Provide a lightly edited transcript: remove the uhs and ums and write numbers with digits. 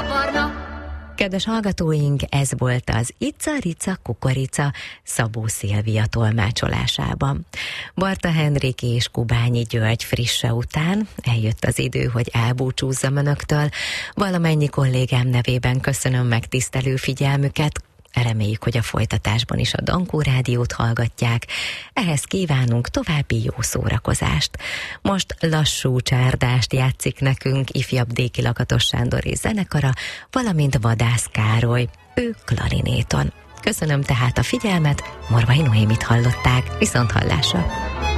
Kedves hallgatóink, ez volt az Ica-Rica Kukorica Szabó Szilvia tolmácsolásában. Barta Henrik és Kubányi György frisse után eljött az idő, hogy elbúcsúzzam önöktől. Valamennyi kollégám nevében köszönöm megtisztelő figyelmüket. Reméljük, hogy a folytatásban is a Dankó Rádiót hallgatják. Ehhez kívánunk további jó szórakozást. Most lassú csárdást játszik nekünk ifjabb Déki Lakatos Sándor és zenekara, valamint Vadász Károly, ő klarinéton. Köszönöm tehát a figyelmet, Morvai Noémit hallották, viszont hallásra!